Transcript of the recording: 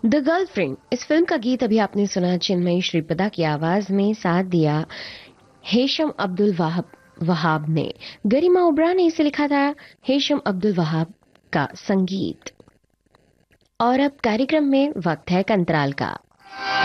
The girlfriend, इस film का गीत अभी आपने सुना चिन्मयी श्रीपदा की आवाज में, साथ दिया हेशम अब्दुल वहाब ने। गरिमा ओबरा ने इसे लिखा था। हेशम अब्दुल वहाब का संगीत। और अब कार्यक्रम में वक्त है एक अंतराल का।